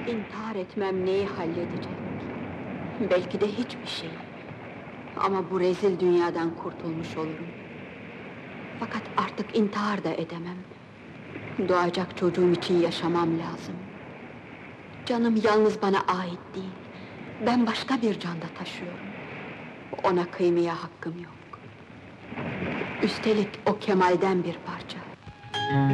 İntihar etmem neyi halledecek? Belki de hiçbir şey. Ama bu rezil dünyadan kurtulmuş olurum. Fakat artık intihar da edemem. Doğacak çocuğum için yaşamam lazım. Canım yalnız bana ait değil. Ben başka bir canda taşıyorum. Ona kıymaya hakkım yok. Üstelik o Kemal'den bir parça.